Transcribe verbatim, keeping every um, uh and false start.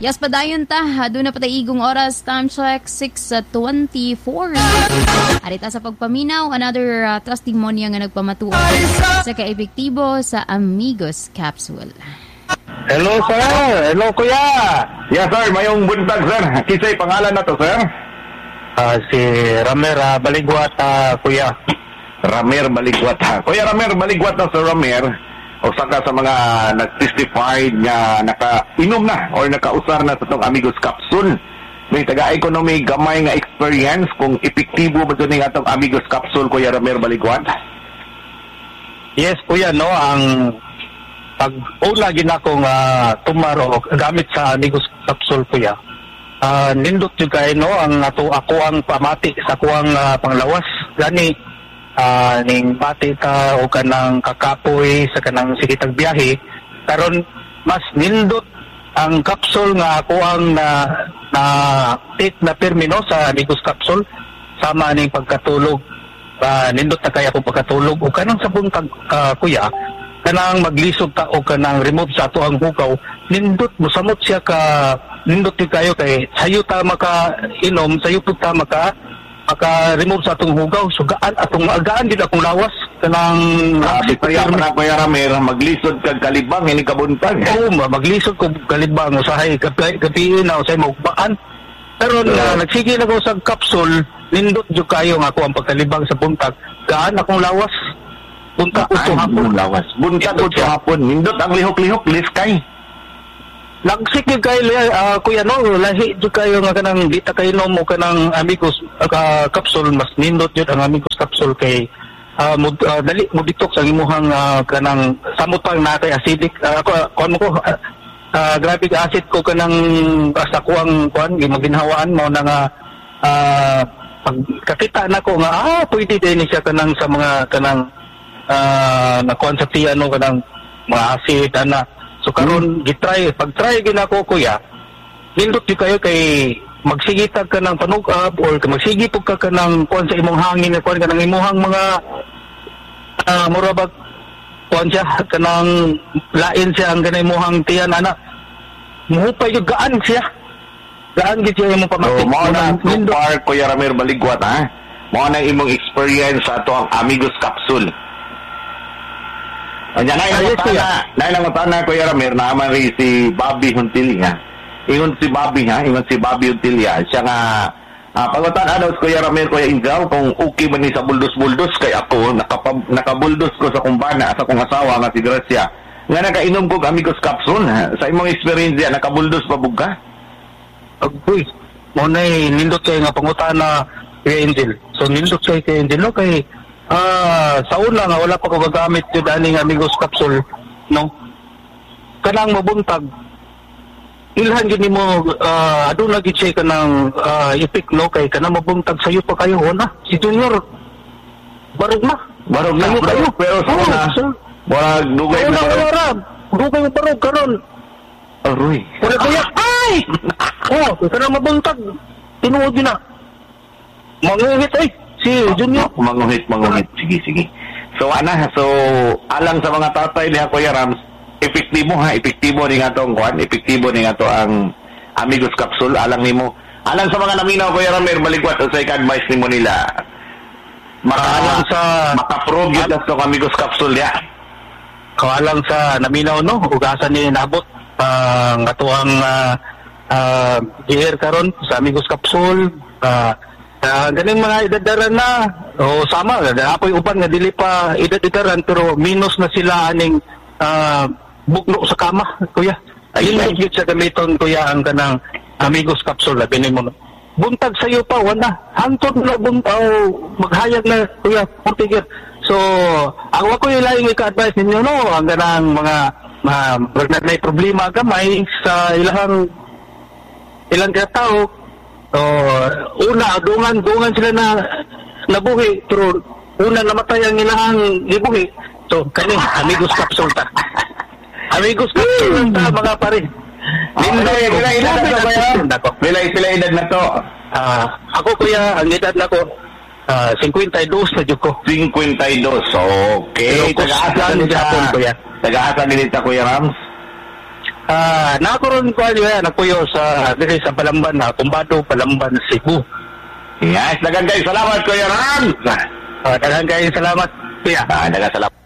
Yes, padayon ta. Doon na patay igong oras. Time check, six twenty-four. Arita sa pagpaminaw, another uh, testimonya nga nagpamatuwa sa kaepektibo sa Amigos Capsule. Hello, sir. Hello, kuya. Yes, sir. Mayong buntag, sir. Kisay pangalan na to, sir? Uh, si Ramer uh, Baligwat, uh, kuya. Ramer Baligwat, ha? Kuya Ramer Baligwat na, sir Ramer. O saka sa mga nag-testified nga naka-inom na or naka-usar na sa itong Amigos Capsule. May taga-economy gamay nga experience kung epektibo ba ito nga itong Amigos Capsule, Kuya Ramer Baligwat? Yes, kuya, no. Ang pag-una ginakong uh, tumaro gamit sa Amigos Capsule, kuya. Uh, nindot yung kayo, no, ang ato, ako ang pamati sa kuwang uh, panglawas. Gani, Uh, ning pati ta o kanang kakapoy sa kanang sikitag biyahe karon mas nindot ang capsule nga ako ang na na take na termino sa Amigos Capsule sama ning pagkatulog uh, nindot na kaya ko pagkatulog o kanang sa buntag uh, kuya kanang maglisod ta o kanang remove sa ato ang hugaw nindot mosamot siya ka nindot ti kayo kay sayo ta maka inom sayo pud ta maka maka-remove sa atong hugaw. So, gaan, atong agaan din akong lawas. Kanang... Sabi kaya na Kuya Ramer, maglisod kag kalibang, hindi kabuntag. Oo, maglisod kag kalibang. Usahay, gabiin na, usahay magbaan. Pero uh, na, nagsige na ko sa capsule, nindot dyo kayo nga ako ang pagkalibang sa buntag. Gaan akong lawas. Buntag ko sa hapon. Lawas. Buntag ko sa hapon. Nindot ang lihok-lihok, liskay. Nagsige kayo, uh, kuya, no, lahi dyan kayo nga kanang dita kayo no mo kanang Amigos uh, Capsule, mas nindot yun ang Amigos Capsule kay uh, mud, uh, dali mo detox ang imuhang uh, kanang samot pang natay acidic, uh, ako, kuan mo ko, uh, uh, grabe ka acid ko kanang basta ko ang kuan, maginhawaan mo na nga, uh, pag kakita na ko nga, ah, pwede din siya kanang sa mga kanang, uh, nakuan sa tiyan no, kanang mga acid, ana. So karon gitry pag-try ginako kuya nindot di kayo kay magsigitag ka ng panugab or magsigitog ka ka ng kuan sa imong hangin kuan ka ng imong mga uh, murabag kuan siya kanang lain siya ang ganay imong tiyan ana muhupay yung gaan siya gaan gid siya imong pamatik. So mo na so far Kuya Ramer Baligwat ha mo na imong experience sa ato ang Amigos Capsule. Anya na yung tana, na yung tana Kuya Ramer, naman rin si Bobby Huntilia. Ingon si Bobby ha, ingon si Bobby Huntilia. Siya nga, uh, pangutan ano Kuya Ramer, Kuya Ingal, kung okay ba ni sa buldos-buldos, kay ako, nakapab, nakabuldos ko sa kumbana, sa kong asawa nga si Gracia. Nga nakainom ko Amigos Capsule, ha? Sa imong experience yan, nakabuldos pa bugka? Agoy, muna eh, nindot kayo nga pangutan na kay Angel. So nindot kayo kay Angel, no, kay Ah, sa una nga wala pa ko gagamit yung daning Amigos Capsule, no? Kanang mabuntag, ilhan gini mo, uh, adun lagi siya kanang uh, ipik, no? Kay kanang mabuntag sa'yo pa kayo, na? Si Junior, barog na. Barog na, barog kayo. Pero sa una, barog, dugay na barog. Dugay mo barog, karon. Aroy. Wala kaya, ay! Oh, kanang mabuntag, tinuod yun na. Manguhit, ay! Si Junior. Manguhit, manguhit. Sige, sige. So, ana, so, alang sa mga tatay niya, Kuya Rams, epektibo ha, epektibo ni nga itong kuhan, epektibo ni nga ito ang Amigos Capsule, alang ni mo. Alang sa mga naminaw, Kuya Ramer Baligwat, o sa ika-advise ni mo nila, maka, sa, maka-prove yun na itong Amigos Capsule ya. Kawalang sa naminaw, no? Ugasan ni nabot, ang uh, atuang uh, uh, G R karon sa Amigos Capsule, ah, uh, Uh, ganing mga idadaran na o sama apoy uban nga dili pa idadaran pero minus na sila aning uh, bugno sa kama kuya ayun na gyud sa gamiton kuya ang kanang Amigos Capsule labi nimo buntag sayo pa wala hantod na buntaw maghayag na kuya putigir so ang ako ilaing ika-advise ninyo no ang kanang mga mga may problema gamay sa ilang ilang katao. Oh, una dungan dungan sila na nabuhi pero una namatay ang ilang gibuhi. So kani Amigos Capsule ta. Amigos Capsule ta mga pare. Bilay bilay edad na ba yan? Bilay bilay edad na to. Ah, ako kuya ang edad na ko ah fifty-two na jud ko. fifty-two. Okay. Taga-asa din ta kuya. Taga-asa din ta Kuya Rams. Ah, nakaroon ko ano nakuyo sa diri sa Balamban na Tumbado, Balamban, Cebu. Yes, dagan kayo salamat Kuya Ram. Ah, daghang kayo salamat. Kuya. Ah, dagan salamat.